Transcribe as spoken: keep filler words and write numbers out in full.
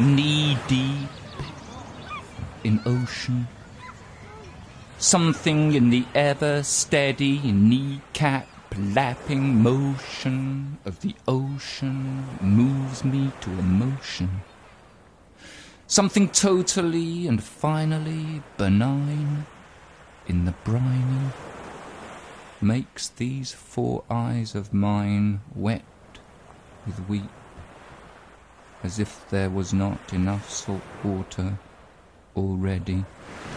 knee-deep in ocean. Something in the ever-steady kneecap lapping motion of the ocean moves me to emotion. Something totally and finally benign in the briny makes these four eyes of mine wet with weep, as if there was not enough salt water already.